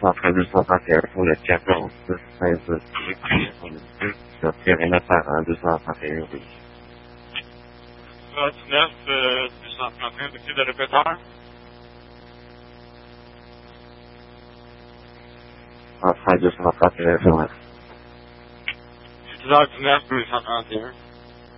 après 231 pour le 14, 16, pour le 2, ça fait rien à faire en 231, oui. 19, 231, monsieur le répéteur. Après 231, c'est vrai. 19, 231.